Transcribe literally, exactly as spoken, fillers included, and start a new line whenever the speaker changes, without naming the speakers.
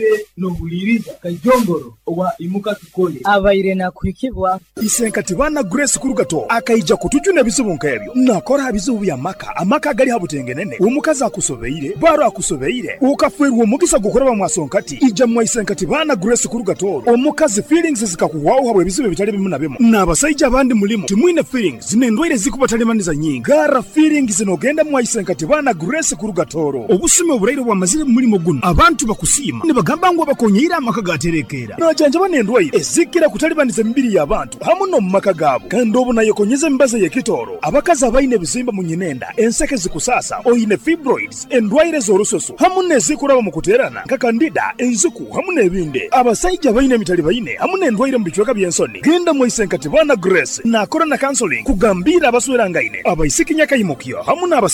nobuliriza kajongoro owa imuka tukole
abaire nakwikibwa
isenkati bana Grace Kurugato akaija kutujuna bizibu nkebyo nakora abizibu bya maka amaka gali habutengenene omukazi akusobeire baro akusobeire ukafwerwa omugisa gukoraba mwasonkati ija mwa isenkati bana Grace Kurugato omukazi feelings zikakuwaho habwe bizibu bitali bimu na bimu nabasajja abandi mulimo timwine feelings zinendwire zikubatalembaniza nyingi gara feelings zinogenda mwa isenkati bana Grace Kurugato obusime oburairo bwa mazire mulimo guno abantu bakusima ne bagamba ngo bakonyira amaka gaterekera najanja banendwire ezikira kutalibaniza mibiri y'abantu hamu no mumaka gabo kandi obuna yekonyeze mbaze yekitoro abakazi abaine bizimba munyinenda enseke zikusasa oyine fibroids endwaire z'orusoso hamu nezikuraba mu kuterana nka kandida enzuku hamu n'ebinde abasajja baine mitali baine hamu n'endwaire mu bichweka by'ensoni genda mu isenkati bana Grace nakora na counseling kugambira abaswera ngaine abaisikinya kayimukyo hamu n'abas